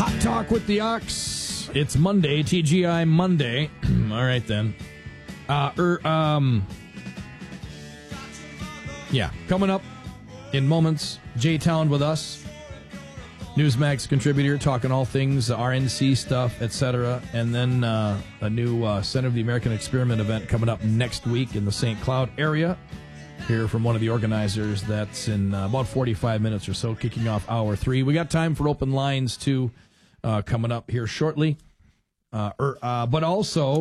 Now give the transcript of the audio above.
Hot Talk with the Ox. It's Monday, TGI Monday. All right, then. Yeah, coming up in moments, J-Town with us. Newsmax contributor talking all things RNC stuff, etc. And then a new Center of the American Experiment event coming up next week in the St. Cloud area. Hear from one of the organizers. That's in about 45 minutes or so, kicking off hour 3. We got time for open lines, too, coming up here shortly. But also...